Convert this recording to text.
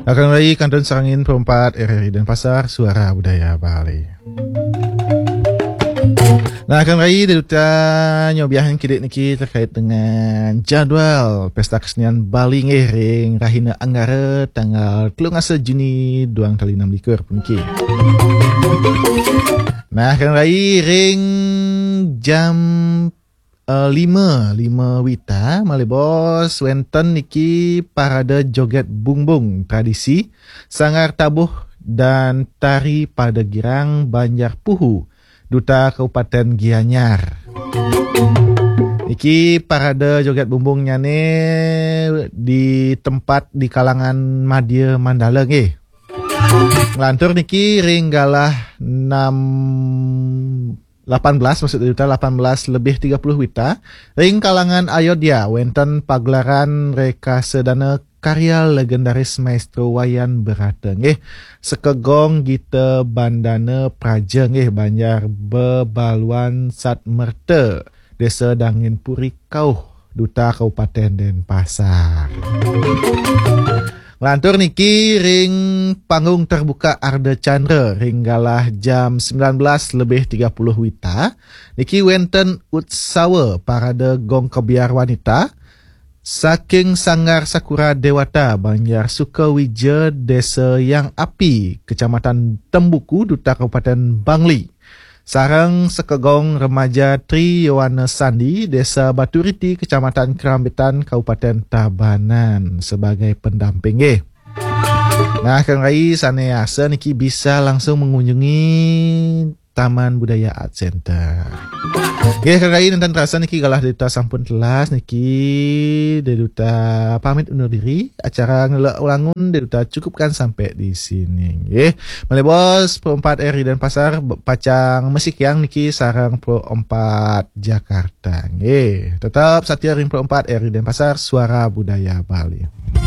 Akan lagi Kanton Serangin Perempat RRI Denpasar, Suara Budaya Bali. Nah, akan lagi Duta nyobiahan kidik niki terkait dengan jadwal Pesta Kesenian Bali ring Rahina Anggara tanggal 13 Juni 2016 puniki. Nah, akan lagi ring jam 5 wita malibos wenten niki parade joget bungbung tradisi sangar tabuh dan tari pada girang Banjar Puhu Duta Kabupaten Gianyar. Niki parade joget bungbung nyane di tempat di kalangan Madya Mandala nggih. Ngelantur niki ring galah 18 maksud Duta 18 lebih 30 wita ring kalangan Ayodhya wenten pagelaran reka sedana karya legendaris maestro wayan berata nggih sekegong gita bandana praja nggih Banjar Bebaluan Satmerta Desa Dangin Puri Kauh Duta Kabupaten Denpasar. Lantur niki ring panggung terbuka Arda Chandra ring galah jam 19 lebih 30 wita. Niki wenten utsawa parade gong kebiar wanita saking Sanggar Sakura Dewata Banjar Sukawija Desa Yang Api Kecamatan Tembuku Duta Kabupaten Bangli. Sarang sekegong remaja Tri Yowana Sandi Desa Baturiti Kecamatan Kerambitan Kabupaten Tabanan sebagai pendamping nggih. Nah, Kang Rai saneasa niki bisa langsung mengunjungi Taman Budaya Art Center. Nggih, Kang Rai nanti terasa niki galah Duta sampun telas niki Duta pamit undur diri. Acara ngelak ulangun Duta cukupkan sampai di sini nggih. Male bos Pro 4 RRI Denpasar pacang mesik yang niki sarang Pro 4 Jakarta nggih. Tetap setia ring Pro 4 RRI Denpasar, Suara Budaya Bali.